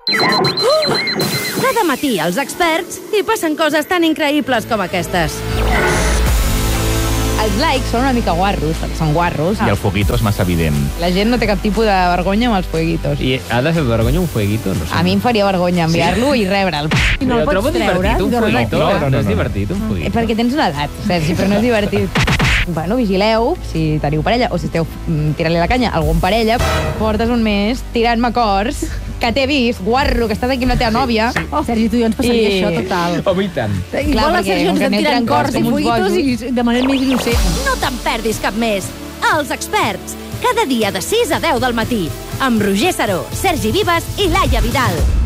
Cada matí els experts hi passen coses tan increïbles com aquestes. Els likes són una mica guarros, perquè són guarros. I el foguito és massa evident. La gent no té cap tipus de vergonya amb els fueguitos. I ha de fer vergonya un fueguito? No sé. A mi em faria vergonya enviar-lo i rebre'l. I no el pots treure? Un fueguito? No és divertit, un fueguito. Perquè tens una edat, Sergi, però no és divertit. Bueno, vigileu, si teniu parella o si esteu tirant-li la canya a algun parella, portes un mes tirant-me cors que t'he vist, guarro, que estàs aquí amb la teva nòvia. Oh, Sergi, tu i jo ens passaria això, total. Home, i tant. Igual el Sergi ens estem tirant cors i fueguitos i demanem més innocent. No te'n perdis cap més. Els experts, cada dia de 6 a 10 del matí, amb Roger Saró, Sergi Vives i Laia Vidal.